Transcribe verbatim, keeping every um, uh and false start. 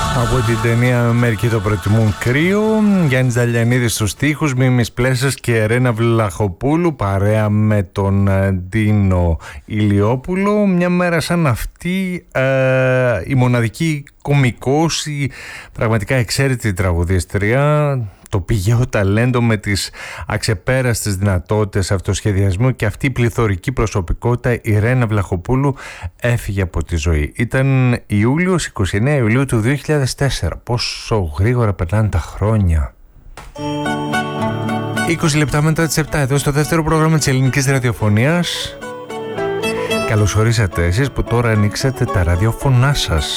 Από την ταινία «Μερικοί το προτιμούν κρύο», Γιάννης Δαλιανίδης στους στίχους, Μίμης Πλέσσας και Ρένα Βλαχοπούλου παρέα με τον Ντίνο Ηλιόπουλο. Μια μέρα σαν αυτή, ε, η μοναδική κωμικός, η πραγματικά εξαίρετη τραγουδίστρια, το πηγαίο ταλέντο με τις αξεπέραστες δυνατότητες αυτοσχεδιασμού και αυτή η πληθωρική προσωπικότητα, η Ρένα Βλαχοπούλου, έφυγε από τη ζωή. Ήταν Ιούλιος, είκοσι εννέα Ιουλίου του δύο χιλιάδες τέσσερα. Πόσο γρήγορα περνάνε τα χρόνια. είκοσι λεπτά μετά τις επτά, εδώ στο δεύτερο πρόγραμμα της ελληνικής ραδιοφωνίας. Καλώς ορίσατε εσείς που τώρα ανοίξατε τα ραδιοφωνά σας.